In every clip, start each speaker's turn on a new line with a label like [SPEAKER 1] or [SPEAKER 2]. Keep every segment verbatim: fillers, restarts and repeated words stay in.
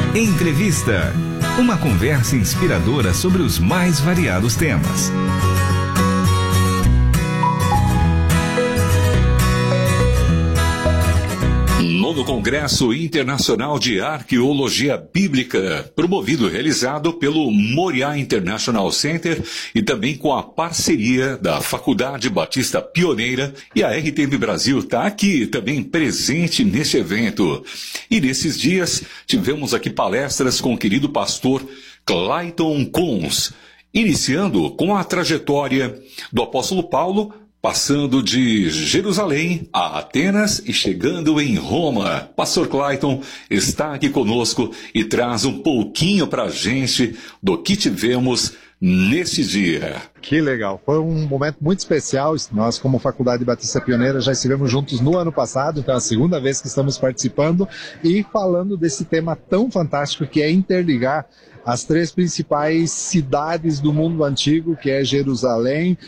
[SPEAKER 1] Entrevista. Uma conversa inspiradora sobre os mais variados temas.
[SPEAKER 2] Nono Congresso Internacional de Arqueologia Bíblica, promovido e realizado pelo Moriá International Center e também com a parceria da Faculdade Batista Pioneira, e a R T V Brasil está aqui também presente neste evento. E nesses dias tivemos aqui palestras com o querido pastor Clayton Kunz, iniciando com a trajetória do apóstolo Paulo, passando de Jerusalém a Atenas e chegando em Roma. Pastor Clayton está aqui conosco e traz um pouquinho para a gente do que tivemos nesse dia.
[SPEAKER 3] Que legal, foi um momento muito especial. Nós, como Faculdade Batista Pioneira, já estivemos juntos no ano passado, então é a segunda vez que estamos participando e falando desse tema tão fantástico que é interligar as três principais cidades do mundo antigo, que é Jerusalém,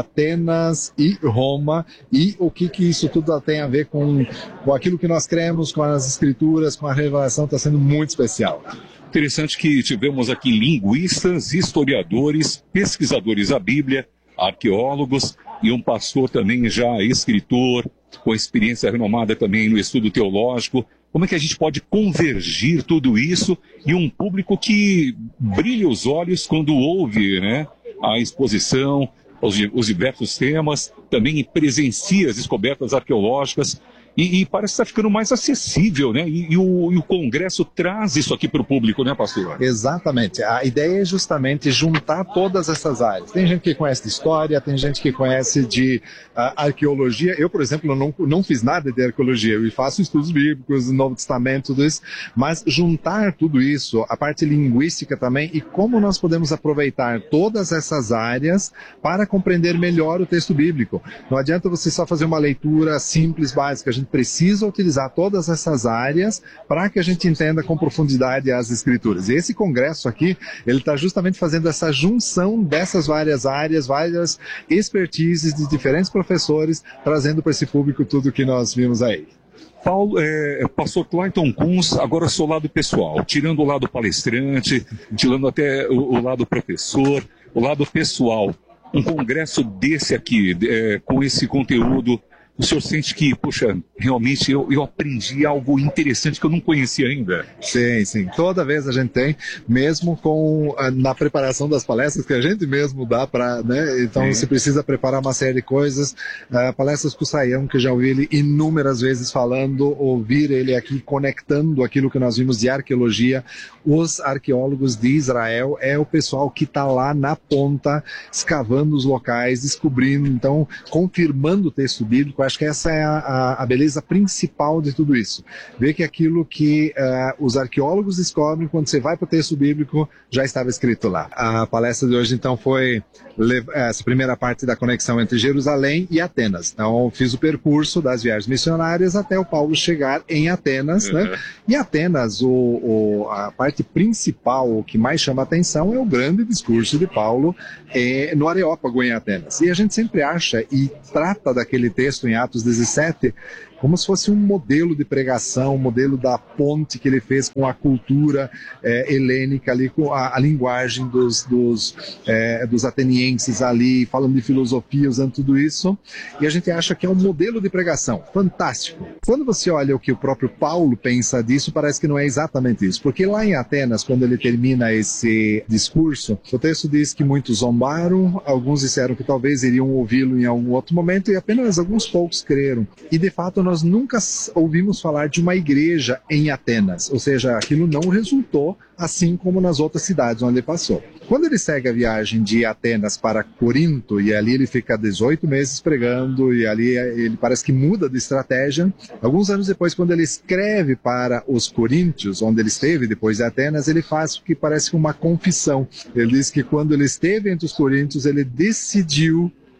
[SPEAKER 3] Atenas e Roma, e o que, que isso tudo tem a ver com, com aquilo que nós cremos, com as escrituras, com a revelação. Está sendo muito especial.
[SPEAKER 2] Interessante que tivemos aqui linguistas, historiadores, pesquisadores da Bíblia, arqueólogos e um pastor também já escritor, com experiência renomada também no estudo teológico. Como é que a gente pode convergir tudo isso e um público que brilha os olhos quando ouve, né, a exposição, Os, os diversos temas, também presencia as descobertas arqueológicas e, e parece estar ficando mais acessível, né? E, e, o, e o Congresso traz isso aqui para o público, né, pastor?
[SPEAKER 3] Exatamente. A ideia é justamente juntar todas essas áreas. Tem gente que conhece de história, tem gente que conhece de uh, arqueologia. Eu, por exemplo, não, não fiz nada de arqueologia. Eu faço estudos bíblicos, Novo Testamento, tudo isso. Mas juntar tudo isso, a parte linguística também, e como nós podemos aproveitar todas essas áreas para compreender melhor o texto bíblico. Não adianta você só fazer uma leitura simples, básica. A gente precisa utilizar todas essas áreas para que a gente entenda com profundidade as escrituras. E esse congresso aqui, ele está justamente fazendo essa junção dessas várias áreas, várias expertises de diferentes professores, trazendo para esse público tudo que nós vimos aí.
[SPEAKER 2] Paulo, é, pastor Clayton Kunz, agora o seu lado pessoal, tirando o lado palestrante, tirando até o, o lado professor, o lado pessoal. Um congresso desse aqui, é, com esse conteúdo, o senhor sente que, poxa, realmente eu, eu aprendi algo interessante que eu não conhecia ainda?
[SPEAKER 3] Sim, sim. Toda vez a gente tem, mesmo com na preparação das palestras, que a gente mesmo dá para, né? Então sim, você precisa preparar uma série de coisas. Uh, palestras com o Sayão, que já ouvi ele inúmeras vezes falando, ouvir ele aqui conectando aquilo que nós vimos de arqueologia. Os arqueólogos de Israel é o pessoal que está lá na ponta, escavando os locais, descobrindo, então, confirmando o texto bíblico. Acho que essa é a, a, a beleza principal de tudo isso. Ver que aquilo que uh, os arqueólogos descobrem quando você vai para o texto bíblico já estava escrito lá. A palestra de hoje, então, foi essa primeira parte da conexão entre Jerusalém e Atenas. Então, fiz o percurso das viagens missionárias até o Paulo chegar em Atenas, uhum, né? E Atenas, o, o, a parte principal, o que mais chama a atenção é o grande discurso de Paulo é, no Areópago em Atenas. E a gente sempre acha e trata daquele texto em Atos dezessete como se fosse um modelo de pregação, um modelo da ponte que ele fez com a cultura é, helênica ali, com a, a linguagem dos, dos, é, dos atenienses ali, falando de filosofia, usando tudo isso, e a gente acha que é um modelo de pregação fantástico. Quando você olha o que o próprio Paulo pensa disso, parece que não é exatamente isso, porque lá em Atenas, quando ele termina esse discurso, o texto diz que muitos zombaram, alguns disseram que talvez iriam ouvi-lo em algum outro momento, e apenas alguns poucos creram. E de fato nós nunca ouvimos falar de uma igreja em Atenas, ou seja, aquilo não resultou assim como nas outras cidades onde ele passou. Quando ele segue a viagem de Atenas para Corinto, e ali ele fica dezoito meses pregando, e ali ele parece que muda de estratégia, alguns anos depois, quando ele escreve para os coríntios, onde ele esteve depois de Atenas, ele faz o que parece uma confissão. Ele diz que quando ele esteve entre os coríntios, ele decidiu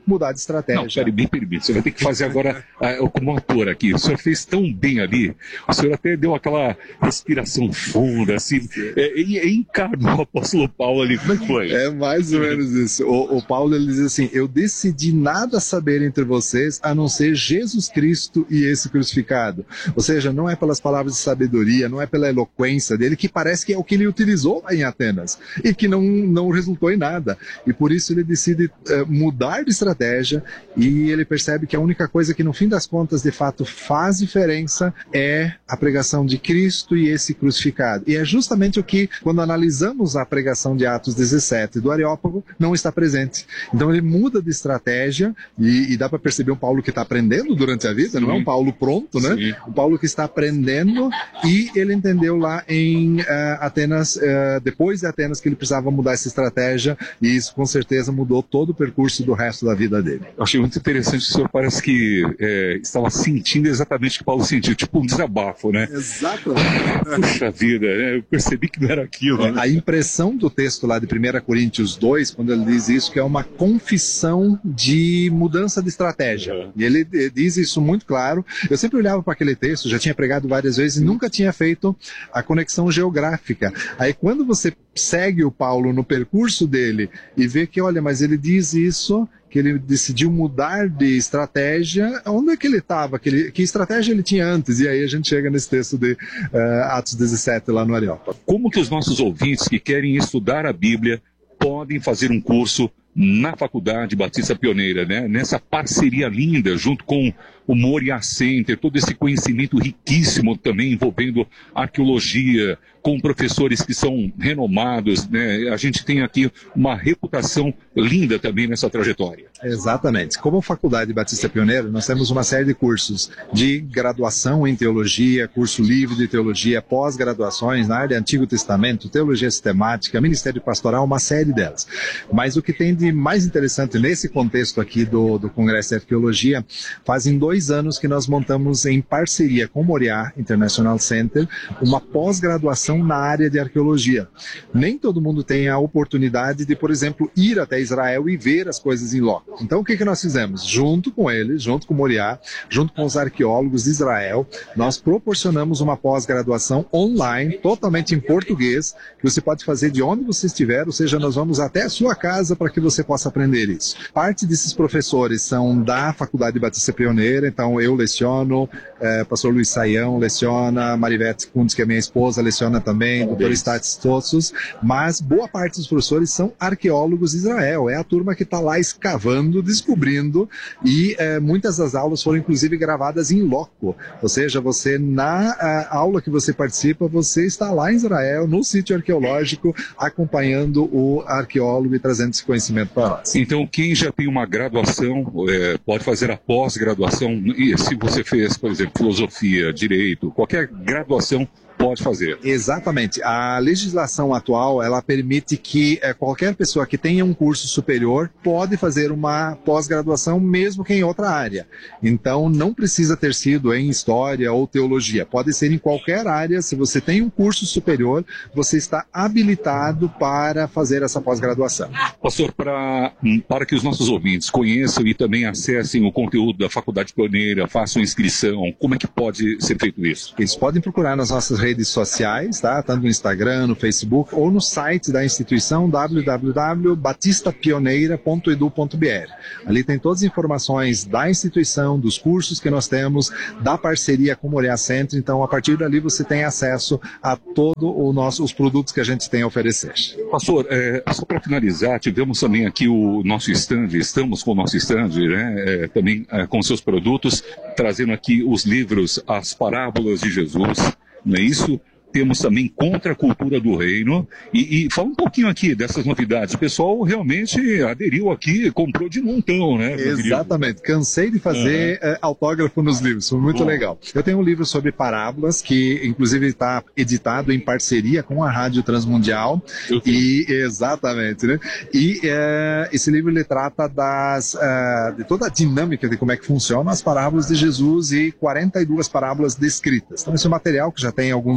[SPEAKER 3] mudar de estratégia.
[SPEAKER 2] Não, peraí, me permite, você vai ter que fazer agora uh, como ator aqui. O senhor fez tão bem ali, o senhor até deu aquela respiração funda, assim, é, e, e encarnou o apóstolo Paulo ali, como é que foi?
[SPEAKER 3] É mais ou menos isso. O, o Paulo, ele diz assim, eu decidi nada saber entre vocês, a não ser Jesus Cristo e esse crucificado. Ou seja, não é pelas palavras de sabedoria, não é pela eloquência dele, que parece que é o que ele utilizou em Atenas, e que não, não resultou em nada. E por isso ele decide uh, mudar de estratégia, e ele percebe que a única coisa que no fim das contas de fato faz diferença é a pregação de Cristo e esse crucificado. E é justamente o que, quando analisamos a pregação de Atos dezessete do Areópago, não está presente. Então ele muda de estratégia, e, e dá para perceber um Paulo que está aprendendo durante a vida, Sim. não é um Paulo pronto, né? Sim. Um Paulo que está aprendendo, e ele entendeu lá em uh, Atenas, uh, depois de Atenas, que ele precisava mudar essa estratégia, e isso com certeza mudou todo o percurso do resto da vida dele.
[SPEAKER 2] Eu achei muito interessante, o senhor parece que é, estava sentindo exatamente o que Paulo sentiu, tipo um desabafo, né?
[SPEAKER 3] Exatamente.
[SPEAKER 2] Puxa vida, né? Eu percebi que não era aquilo. Né?
[SPEAKER 3] A impressão do texto lá de primeira Coríntios dois, quando ele diz isso, que é uma confissão de mudança de estratégia. Uhum. E ele diz isso muito claro. Eu sempre olhava para aquele texto, já tinha pregado várias vezes e nunca tinha feito a conexão geográfica. Aí quando você segue o Paulo no percurso dele e vê que, olha, mas ele diz isso, que ele decidiu mudar de estratégia, onde é que ele estava? Que, que estratégia ele tinha antes? E aí a gente chega nesse texto de uh, Atos dezessete lá no Areópago.
[SPEAKER 2] Como que os nossos ouvintes que querem estudar a Bíblia podem fazer um curso na Faculdade Batista Pioneira, né? Nessa parceria linda junto com o Moriá Center, todo esse conhecimento riquíssimo também envolvendo arqueologia, com professores que são renomados, né? A gente tem aqui uma reputação linda também nessa trajetória.
[SPEAKER 3] Exatamente. Como Faculdade Batista Pioneira, nós temos uma série de cursos de graduação em teologia, curso livre de teologia, pós-graduações na área de Antigo Testamento, teologia sistemática, ministério pastoral, uma série delas. Mas o que tem de mais interessante nesse contexto aqui do, do Congresso de Arqueologia, fazem dois anos que nós montamos em parceria com o Moriá International Center uma pós-graduação na área de arqueologia. Nem todo mundo tem a oportunidade de, por exemplo, ir até Israel e ver as coisas em loco. Então o que, que nós fizemos? Junto com eles, junto com o Moriá, junto com os arqueólogos de Israel, nós proporcionamos uma pós-graduação online, totalmente em português, que você pode fazer de onde você estiver, ou seja, nós vamos até a sua casa para que você possa aprender isso. Parte desses professores são da Faculdade Batista Pioneira, então eu leciono, é, pastor Luiz Saião leciona, Marivete Kundes, que é minha esposa, leciona também, doutor Statis Tossos, mas boa parte dos professores são arqueólogos de Israel, é a turma que está lá escavando, descobrindo, e é, muitas das aulas foram inclusive gravadas em loco, ou seja, você na aula que você participa, você está lá em Israel, no sítio arqueológico, acompanhando o arqueólogo e trazendo esse conhecimento para nós.
[SPEAKER 2] Então, quem já tem uma graduação, é, pode fazer a pós-graduação, e se você fez, por exemplo, filosofia, direito, qualquer graduação, pode fazer.
[SPEAKER 3] Exatamente. A legislação atual, ela permite que é, qualquer pessoa que tenha um curso superior pode fazer uma pós-graduação mesmo que em outra área. Então, não precisa ter sido em história ou teologia. Pode ser em qualquer área. Se você tem um curso superior, você está habilitado para fazer essa pós-graduação.
[SPEAKER 2] Pastor, para, para que os nossos ouvintes conheçam e também acessem o conteúdo da Faculdade Pioneira, façam inscrição, como é que pode ser feito isso?
[SPEAKER 3] Eles podem procurar nas nossas redes redes sociais, tá? Tanto no Instagram, no Facebook ou no site da instituição w w w ponto batista pioneira ponto edu ponto b r. Ali tem todas as informações da instituição, dos cursos que nós temos, da parceria com o Moriá Center. Então, a partir dali você tem acesso a todos nosso, os produtos que a gente tem a oferecer.
[SPEAKER 2] Pastor, é, só para finalizar, tivemos também aqui o nosso stand, estamos com o nosso stand, né? É, também é, com seus produtos, trazendo aqui os livros As Parábolas de Jesus. Não é isso? Temos também Contra a Cultura do Reino. E, e fala um pouquinho aqui dessas novidades. O pessoal realmente aderiu aqui, comprou de montão, né?
[SPEAKER 3] Exatamente. Cansei de fazer uhum. uh, autógrafo nos livros. Foi muito Bom. legal. Eu tenho um livro sobre parábolas, que inclusive está editado em parceria com a Rádio Transmundial. Uhum. E, exatamente, né? E uh, esse livro ele trata das, uh, de toda a dinâmica de como é que funcionam as parábolas de Jesus e quarenta e duas parábolas descritas. Então esse é um material que já tem alguns anos aí,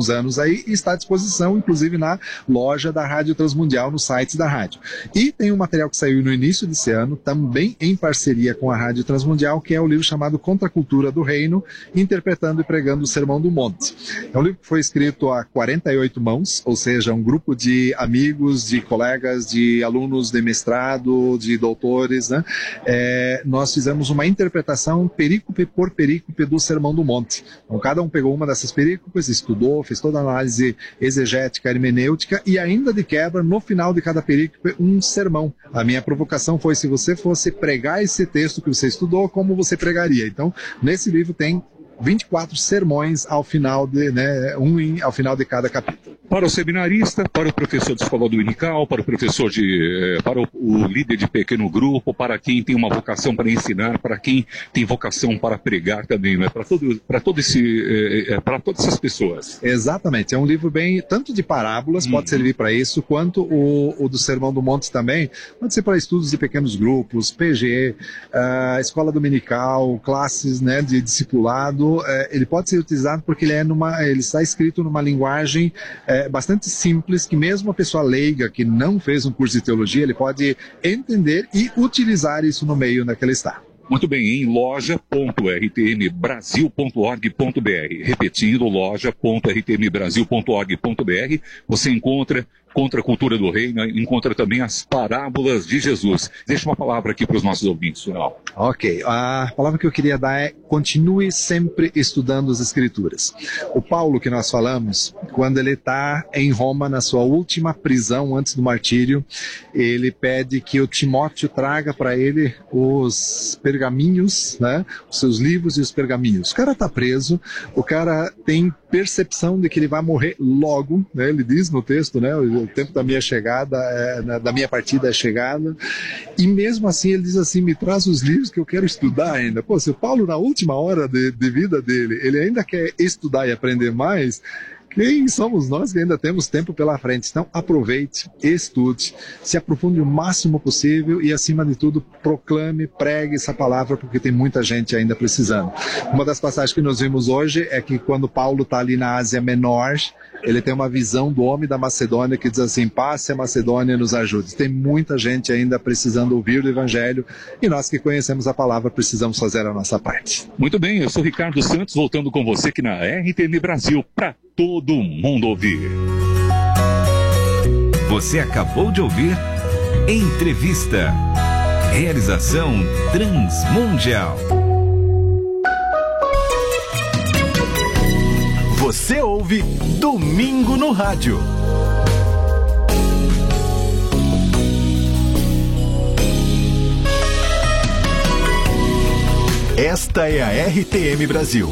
[SPEAKER 3] aí e está à disposição, inclusive na loja da Rádio Transmundial, nos sites da rádio. E tem um material que saiu no início desse ano, também em parceria com a Rádio Transmundial, que é o livro chamado Contra a Cultura do Reino, interpretando e pregando o Sermão do Monte. É um livro que foi escrito a quarenta e oito mãos, ou seja, um grupo de amigos, de colegas, de alunos de mestrado, de doutores, né? É, nós fizemos uma interpretação perícope por perícope do Sermão do Monte. Então, cada um pegou uma dessas perícopes, estudou, fez toda a análise exegética, hermenêutica e ainda de quebra, no final de cada perícope, um sermão. A minha provocação foi, se você fosse pregar esse texto que você estudou, como você pregaria? Então, nesse livro tem vinte e quatro sermões ao final de, né, um em, ao final de cada capítulo.
[SPEAKER 2] Para o seminarista, para o professor de escola dominical, para o professor de, para o, o líder de pequeno grupo, para quem tem uma vocação para ensinar, para quem tem vocação para pregar também, né? Para todo, para todo esse, é, para todas essas pessoas.
[SPEAKER 3] Exatamente, é um livro bem, tanto de parábolas, hum. pode servir para isso, quanto o, o do Sermão do Monte também, pode ser para estudos de pequenos grupos, P G, uh, escola dominical, classes, né, de discipulado. Ele pode ser utilizado porque ele, é numa, ele está escrito numa linguagem é, bastante simples, que mesmo a pessoa leiga que não fez um curso de teologia, ele pode entender e utilizar isso no meio naquele está.
[SPEAKER 2] Muito bem, em loja ponto r t m brasil ponto org ponto b r. Repetindo, loja ponto r t m brasil ponto org ponto b r, você encontra Contra a Cultura do Reino, encontra também as parábolas de Jesus. Deixa uma palavra aqui para os nossos ouvintes, Sunel.
[SPEAKER 3] Ok, a palavra que eu queria dar é: continue sempre estudando as Escrituras. O Paulo que nós falamos, quando ele está em Roma, na sua última prisão antes do martírio, ele pede que o Timóteo traga para ele os pergaminhos, né, os seus livros e os pergaminhos. O cara está preso, o cara tem percepção de que ele vai morrer logo, né, ele diz no texto, né, o tempo da minha chegada, é, da minha partida é chegada, e mesmo assim ele diz assim: me traz os livros que eu quero estudar ainda. Pô, se o Paulo na última hora de, de vida dele, ele ainda quer estudar e aprender mais, quem somos nós que ainda temos tempo pela frente? Então aproveite, estude, se aprofunde o máximo possível e, acima de tudo, proclame, pregue essa palavra, porque tem muita gente ainda precisando. Uma das passagens que nós vimos hoje é que quando Paulo está ali na Ásia Menor, ele tem uma visão do homem da Macedônia que diz assim: passe a Macedônia e nos ajude. Tem muita gente ainda precisando ouvir o Evangelho, e nós que conhecemos a palavra precisamos fazer a nossa parte.
[SPEAKER 2] Muito bem, eu sou Ricardo Santos, voltando com você aqui na R T M Brasil, para todo mundo ouvir.
[SPEAKER 1] Você acabou de ouvir Entrevista. Realização Transmundial.
[SPEAKER 4] Você ouve Domingo no Rádio. Esta é a R T M Brasil.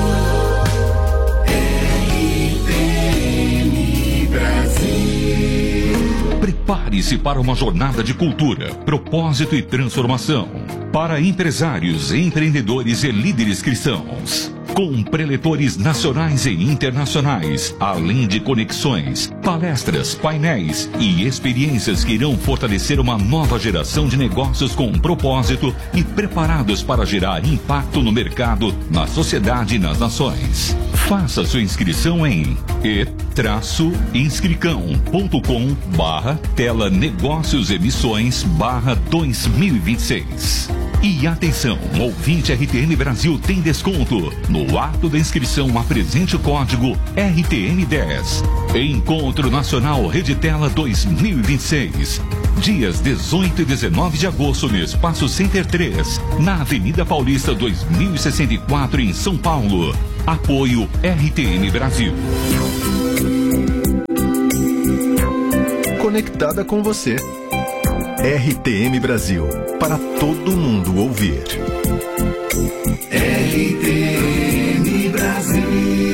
[SPEAKER 2] Prepare-se para uma jornada de cultura, propósito e transformação. Para empresários, empreendedores e líderes cristãos. Com preletores nacionais e internacionais, além de conexões, palestras, painéis e experiências que irão fortalecer uma nova geração de negócios com propósito e preparados para gerar impacto no mercado, na sociedade e nas nações. Faça sua inscrição em e inscricão ponto com barra tela negócios emissões barra dois mil e vinte e seis. E atenção, ouvinte R T M Brasil tem desconto. No ato da inscrição, apresente o código R T M dez. Encontro Nacional Reditela dois mil e vinte e seis. Dias dezoito e dezenove de agosto no Espaço Center três, na Avenida Paulista dois mil e sessenta e quatro, em São Paulo. Apoio R T M Brasil.
[SPEAKER 4] Conectada com você. R T M Brasil, para todo mundo ouvir.
[SPEAKER 5] R T M Brasil.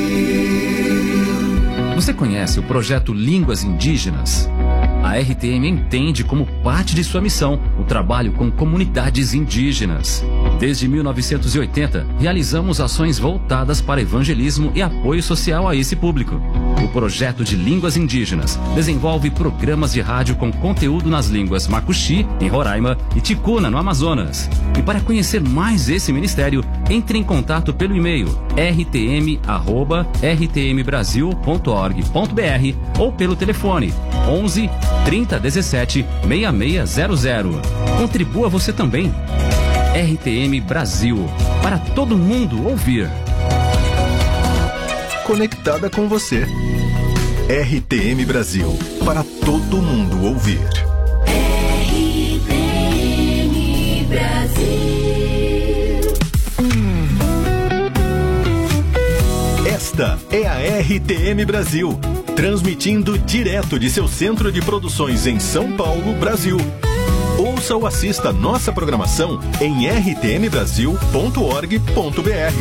[SPEAKER 6] Você conhece o projeto Línguas Indígenas? A R T M entende como parte de sua missão o trabalho com comunidades indígenas. Desde mil novecentos e oitenta, realizamos ações voltadas para evangelismo e apoio social a esse público. O projeto de línguas indígenas desenvolve programas de rádio com conteúdo nas línguas Macuxi, em Roraima, e Ticuna, no Amazonas. E para conhecer mais esse ministério, entre em contato pelo e-mail r t m arroba r t m brasil ponto org ponto b r ou pelo telefone onze, trinta, dezessete, sessenta e seis zero zero. Contribua você também. R T M Brasil, para todo mundo ouvir.
[SPEAKER 4] Conectada com você. R T M Brasil, para todo mundo ouvir.
[SPEAKER 5] R T M Brasil.
[SPEAKER 4] Esta é a R T M Brasil, transmitindo direto de seu centro de produções em São Paulo, Brasil. Ouça ou assista nossa programação em r t m brasil ponto org ponto b r.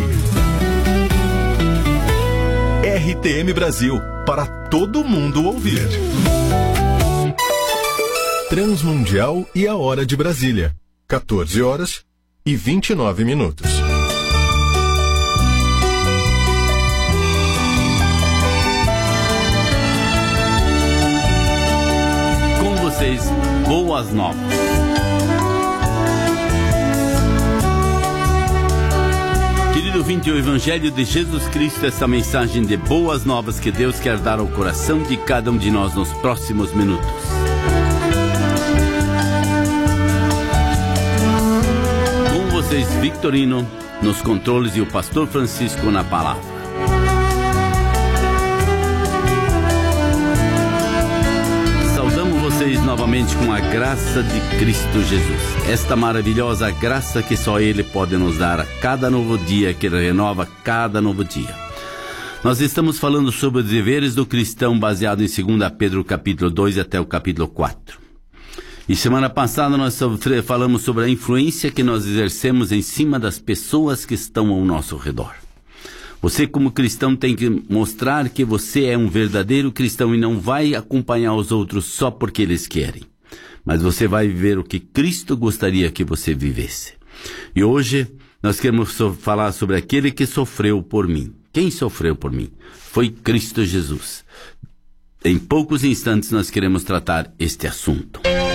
[SPEAKER 4] R T M Brasil, para todo mundo ouvir. Transmundial e a Hora de Brasília, quatorze horas e vinte e nove minutos.
[SPEAKER 7] Com vocês, Boas Novas. Querido ouvinte, o Evangelho de Jesus Cristo, essa mensagem de boas novas que Deus quer dar ao coração de cada um de nós nos próximos minutos. Com vocês, Victorino nos controles e o pastor Francisco na palavra. Vocês novamente com a graça de Cristo Jesus, esta maravilhosa graça que só Ele pode nos dar a cada novo dia, que Ele renova cada novo dia. Nós estamos falando sobre os deveres do cristão, baseado em dois Pedro capítulo dois até o capítulo quatro. E semana passada nós falamos sobre a influência que nós exercemos em cima das pessoas que estão ao nosso redor. Você, como cristão, tem que mostrar que você é um verdadeiro cristão e não vai acompanhar os outros só porque eles querem. Mas você vai viver o que Cristo gostaria que você vivesse. E hoje nós queremos so- falar sobre aquele que sofreu por mim. Quem sofreu por mim? Foi Cristo Jesus. Em poucos instantes nós queremos tratar este assunto.